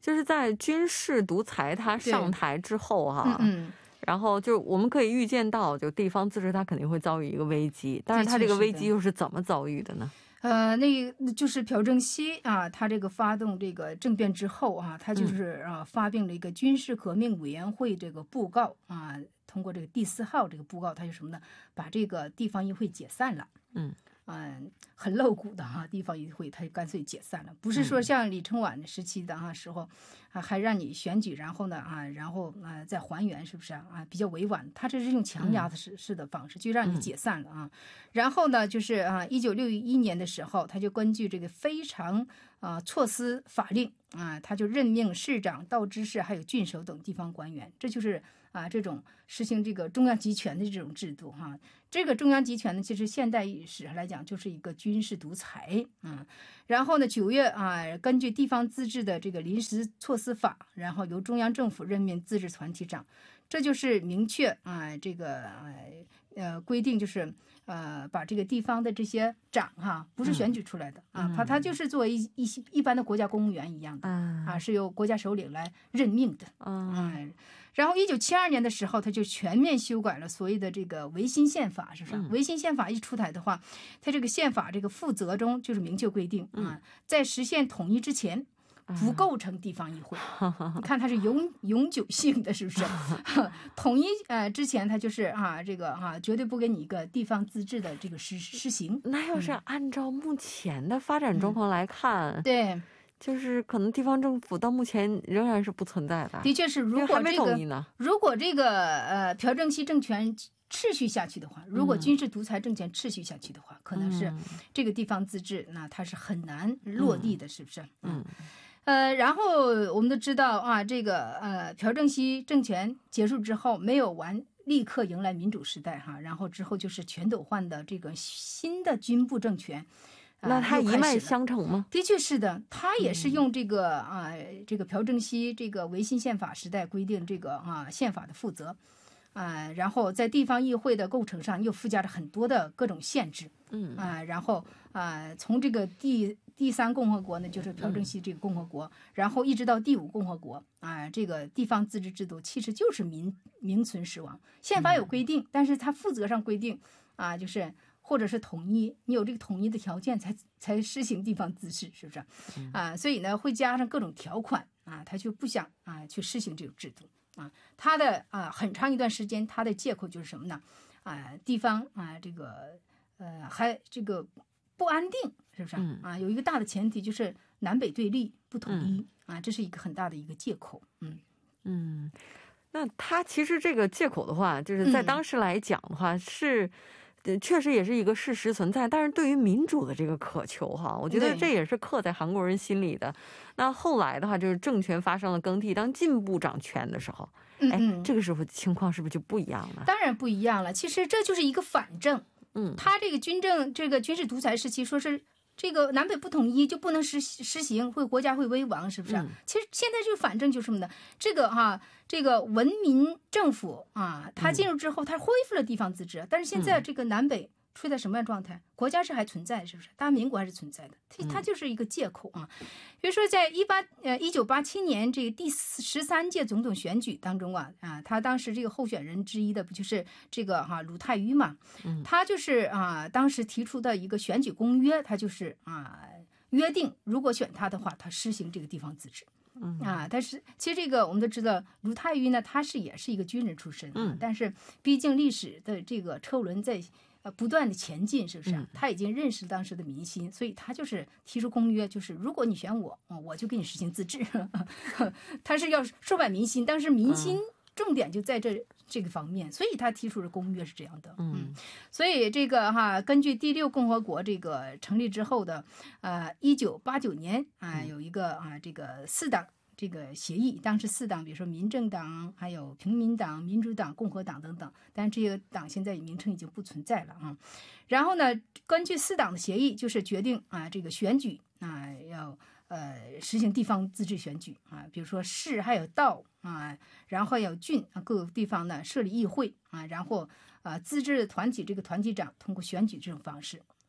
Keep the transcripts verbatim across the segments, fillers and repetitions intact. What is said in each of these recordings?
就是在军事独裁他上台之后哈、啊， 嗯嗯。 然后就我们可以预见到，就地方自治它肯定会遭遇一个危机，但是它这个危机又是怎么遭遇的呢？ 呃，那就是朴正熙啊，他这个发动这个政变之后啊，他就是啊发布了一个军事革命委员会这个布告啊，通过这个第四号这个布告，他就什么呢？把这个地方议会解散了。 嗯。 嗯，很露骨的哈，地方议会他干脆解散了，不是说像李承晚时期的哈时候啊，还让你选举，然后呢啊，然后啊再还原，是不是啊？啊，比较委婉，他这是用强压的式式的方式，就让你解散了啊。然后呢，就是啊，一九六一年的时候，他就根据这个非常啊措施法令啊，他就任命市长、道知事还有郡守等地方官员，这就是啊这种实行这个中央集权的这种制度哈。这个中央集权呢，其实现代史上来讲就是一个军事独裁，嗯，然后呢，九月啊，根据地方自治的这个临时措施法，然后由中央政府任命自治团体长，这就是明确啊，这个呃规定就是呃把这个地方的这些长哈，不是选举出来的、嗯、啊，他他就是作为一一一般的国家公务员一样的、嗯、啊，是由国家首领来任命的，嗯。嗯，然后一九七二年的时候，他就全面修改了所谓的这个维新宪法，是不是？嗯、维新宪法一出台的话，他这个宪法这个附则中就是明确规定啊、嗯，在实现统一之前，不构成地方议会。嗯、你看它是永永久性的，是不是？统一呃之前，它就是啊这个啊绝对不给你一个地方自治的这个实施行。 那要是按照目前的发展状况来看， 嗯、对。 就是可能地方政府到目前仍然是不存在的。 的确是，如果这个如果这个呃朴正熙政权持续下去的话，如果军事独裁政权持续下去的话，嗯、可能是这个地方自治，那它是很难落地的，嗯、是不是？嗯。呃，然后我们都知道啊，这个呃朴正熙政权结束之后，没有完。立刻迎来民主时代哈，然后之后就是全斗焕的这个新的军部政权。 那他一脉相承吗？ 的确是的，他也是用这个、嗯、啊，这个朴正熙这个维新宪法时代规定这个啊宪法的负责，啊，然后在地方议会的构成上又附加了很多的各种限制，嗯啊，然后啊，从这个第第三共和国呢，就是朴正熙这个共和国，嗯、然后一直到第五共和国啊，这个地方自治制度其实就是名名存实亡。宪法有规定，嗯、但是它负责上规定啊，就是。或者是统一，你有这个统一的条件才才施行地方自治，是不是？嗯、啊，所以呢会加上各种条款啊，他就不想啊去施行这种制度啊。他的啊很长一段时间，他的借口就是什么呢？啊，地方啊这个呃还这个不安定，是不是？嗯、啊，有一个大的前提就是南北对立不统一、嗯、啊，这是一个很大的一个借口。嗯嗯，那他其实这个借口的话，就是在当时来讲的话、嗯、是。确实也是一个事实存在，但是对于民主的这个渴求哈，我觉得这也是刻在韩国人心里的。那后来的话，就是政权发生了更替，当进步掌权的时候，哎，嗯、这个时候情况是不是就不一样了？ 当然不一样了。其实这就是一个反政，嗯，他这个军政这个军事独裁时期，说是。这个南北不统一就不能实实行，会国家会危亡，是不是？嗯、其实现在就反正就是什么呢？这个哈、啊，这个文民政府啊，它进入之后，它恢复了地方自治，嗯、但是现在这个南北处在什么样状态？国家是还存在，是不是？大民国还是存在的，它它就是一个借口啊。比如说，在一八呃一九八七年这个第十三届总统选举当中啊啊，他当时这个候选人之一的不就是这个哈、啊、鲁泰愚嘛？嗯，他就是啊当时提出的一个选举公约，他就是啊约定，如果选他的话，他施行这个地方自治。嗯啊，但是其实这个我们都知道，鲁泰愚呢，他是也是一个军人出身，嗯，但是毕竟历史的这个车轮在。呃，不断的前进，是不是、啊？他已经认识当时的民心，所以他就是提出公约，就是如果你选我，我就给你实行自治。他是要收买民心，但是民心重点就在这这个方面，所以他提出的公约是这样的。嗯，所以这个哈，根据第六共和国这个成立之后的呃一九八九年啊，有一个啊这个四党。这个协议，当时四党，比如说民政党、还有平民党、民主党、共和党等等，但是这些党现在名称已经不存在了啊。然后呢，根据四党的协议，就是决定啊，这个选举啊要呃实行地方自治选举啊，比如说市还有道啊，然后还有郡啊，各个地方呢设立议会啊，然后啊自治团体这个团体长通过选举这种方式。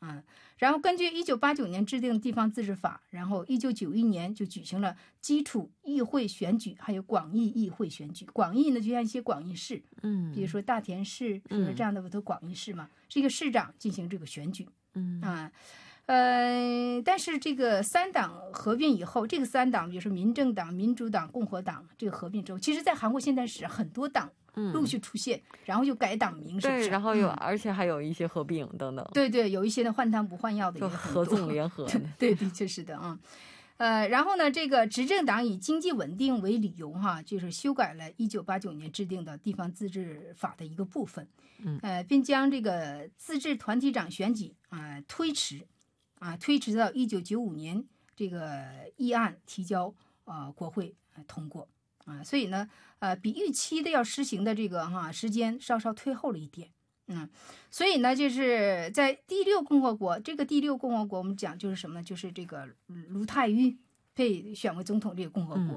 嗯，然后根据一九八九年制定的地方自治法，然后一九九一年就举行了基础议会选举，还有广义议会选举。广义呢，就像一些广义市， 嗯， 比如说大田市，是不是这样的不都广义市嘛？是一个市长进行这个选举， 嗯啊。呃，但是这个三党合并以后，这个三党，比如说民政党、民主党、共和党，这个合并之后，其实，在韩国现代史很多党陆续出现，嗯、然后就改党名，是不是？ 对，然后有、 嗯， 而且还有一些合并等等。 对对，有一些呢换汤不换药的也很多， 合纵联合的。 对，的确是的啊。呃，然后呢，这个执政党以经济稳定为理由，哈，就是修改了一九八九年制定的地方自治法的一个部分， 嗯， 呃，并将这个自治团体长选举啊、呃、推迟。啊，推迟到一九九五年，这个议案提交呃国会、呃、通过啊，所以呢，呃，比预期的要施行的这个哈、啊、时间稍稍推后了一点，嗯，所以呢，就是在第六共和国，这个第六共和国我们讲就是什么呢？就是这个卢泰愚被选为总统这个共和国。嗯